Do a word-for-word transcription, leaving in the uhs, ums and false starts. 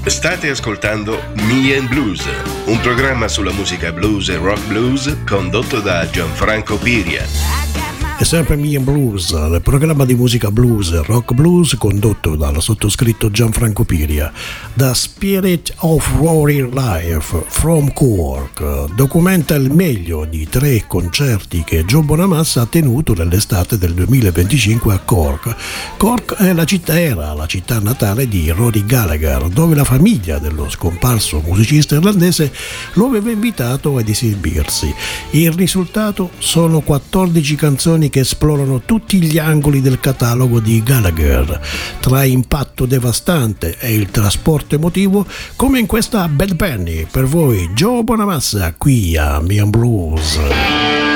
State ascoltando Me and Blues, un programma sulla musica blues e rock blues condotto da Gianfranco Piria. È sempre Me and Blues, il programma di musica blues e rock blues condotto dal sottoscritto Gianfranco Piria. The Spirit of Roaring Life from Cork documenta il meglio di tre concerti che Joe Bonamassa ha tenuto nell'estate del duemilaventicinque a Cork. Cork è la città, era la città natale di Rory Gallagher, dove la famiglia dello scomparso musicista irlandese lo aveva invitato ad esibirsi. Il risultato sono quattordici canzoni che esplorano tutti gli angoli del catalogo di Gallagher, tra impatto devastante e il trasporto emotivo, come in questa Bad Penny. Per voi Joe Bonamassa qui a Me and Blues.